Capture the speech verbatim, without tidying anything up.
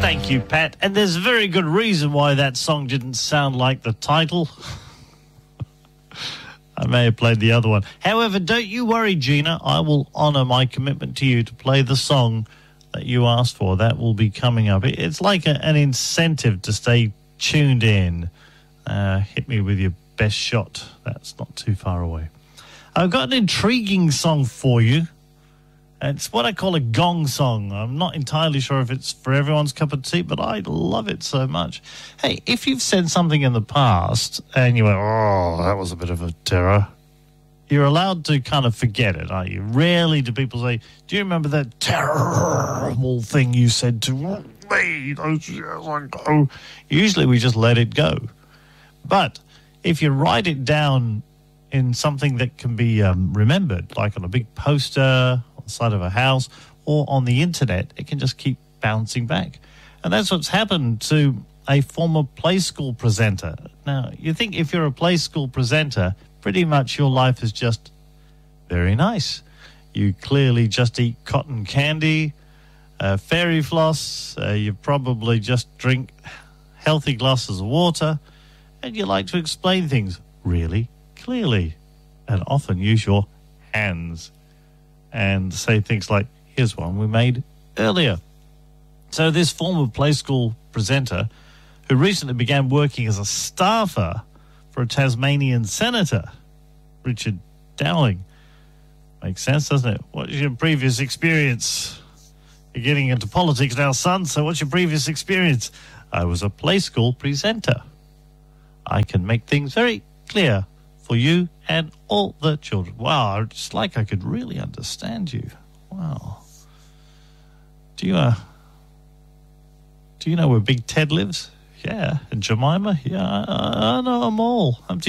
Thank you, Pat. And there's a very good reason why that song didn't sound like the title. I may have played the other one. However, don't you worry, Gina. I will honour my commitment to you to play the song that you asked for. That will be coming up. It's like a, an incentive to stay tuned in. Uh, hit me with your best shot. That's not too far away. I've got an intriguing song for you. It's what I call a gong song. I'm not entirely sure if it's for everyone's cup of tea, but I love it so much. Hey, if you've said something in the past and you went, oh, that was a bit of a terror, you're allowed to kind of forget it, aren't you? Rarely do people say, do you remember that terrible thing you said to me those years ago? Usually we just let it go. But if you write it down in something that can be um, remembered, like on a big poster, on the side of a house, or on the internet, it can just keep bouncing back. And that's what's happened to a former play school presenter. Now, you think if you're a play school presenter, pretty much your life is just very nice. You clearly just eat cotton candy, uh, fairy floss, uh, you probably just drink healthy glasses of water, and you like to explain things really clearly, and often use your hands and say things like, here's one we made earlier. So this former play school presenter, who recently began working as a staffer for a Tasmanian senator, Richard Dowling. Makes sense, doesn't it? What's your previous experience? You're getting into politics now, son, so what's your previous experience? I was a play school presenter. I can make things very clear for you and all the children. Wow, it's like I could really understand you. Wow. Do you, uh, do you know where Big Ted lives? Yeah. And Jemima? Yeah, I, I know them all. I'm